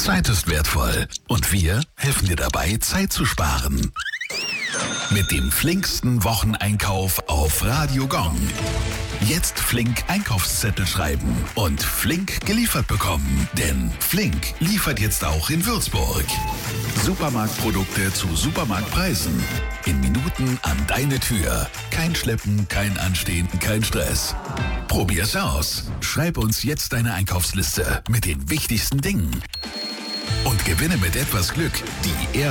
Zeit ist wertvoll und wir helfen dir dabei, Zeit zu sparen. Mit dem flinksten Wocheneinkauf auf Radio Gong. Jetzt flink Einkaufszettel schreiben und flink geliefert bekommen. Denn Flink liefert jetzt auch in Würzburg. Supermarktprodukte zu Supermarktpreisen. In Minuten an deine Tür. Kein Schleppen, kein Anstehen, kein Stress. Probier's aus. Schreib uns jetzt deine Einkaufsliste mit den wichtigsten Dingen. Und gewinne mit etwas Glück die